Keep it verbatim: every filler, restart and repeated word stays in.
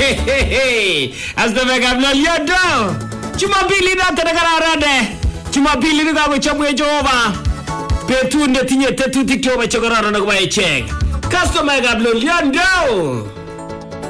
Astomegab Loliondo. Jumapili na tanakararade. Jumapili ni kwa kuchamwe Jehova. Betun netinye tetutik Jehova chokararon akoba echek. Astomegab Loliondo.